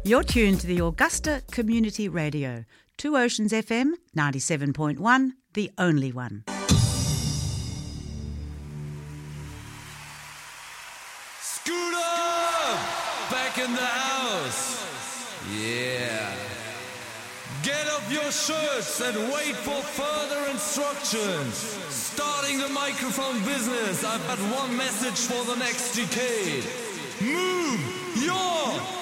You're tuned to the Augusta Community Radio, Two Oceans FM 97.1, the only one. Scooter! Back in the house! Yeah. Get up your shirts and wait for further instructions. Starting the microphone business, I've got one message for the next decade. Move your